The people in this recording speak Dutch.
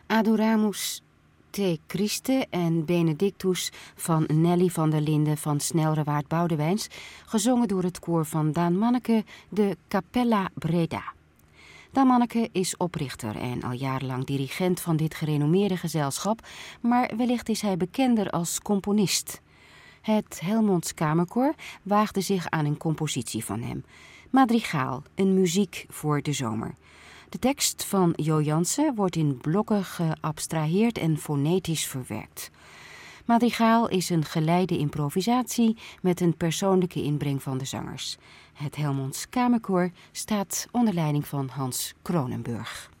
Adoramus te Christe en Benedictus van Nelly van der Linden van Snelrewaard Boudewijns, gezongen door het koor van Daan Manneke, de Capella Breda. Daan Manneke is oprichter en al jarenlang dirigent van dit gerenommeerde gezelschap, maar wellicht is hij bekender als componist. Het Helmonds Kamerkoor waagde zich aan een compositie van hem. Madrigaal, een muziek voor de zomer. De tekst van Jo Jansen wordt in blokken geabstraheerd en fonetisch verwerkt. Madrigaal is een geleide improvisatie met een persoonlijke inbreng van de zangers. Het Helmonds Kamerkoor staat onder leiding van Hans Kronenburg.